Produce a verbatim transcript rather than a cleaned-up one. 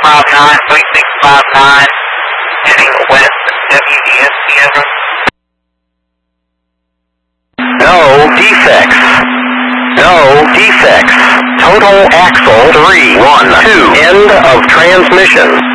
five nine, three six five nine, heading west, W D S Sierra. No defects. No defects. Total axle three one two. End of transmission.